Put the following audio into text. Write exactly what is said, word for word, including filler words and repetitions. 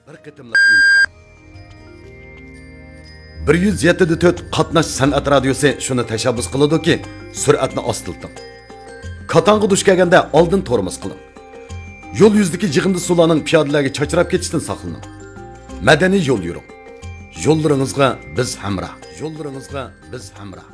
bir qitimliq imkon. bir yuz yetti nuqta to'rt qatnash san'at radiosi shuni tashabbus qiladiki, sur'atni ostilting. Katanga duch kelganda oldin tormoz qiling. Yo'l yuzidagi yig'indi sularning piyodalarga chachrab ketishidan saqlaning. Madaniy yo'l yuring. Yo'llaringizga biz hamroh. Yo'llaringizga biz hamroh.